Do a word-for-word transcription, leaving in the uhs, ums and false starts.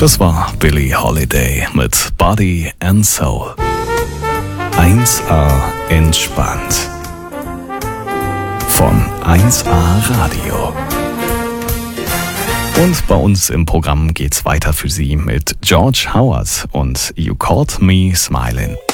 Das war Billie Holiday mit Body and Soul. eins A entspannt. Von eins A Radio. Und bei uns im Programm geht's weiter für Sie mit George Howard und You Caught Me Smiling.